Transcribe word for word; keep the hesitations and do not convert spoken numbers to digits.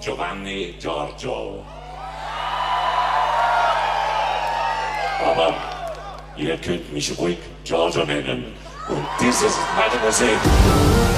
Giovanni Giorgio. Aber ihr könnt mich ruhig Giorgio nennen. Und dies ist meine Musik.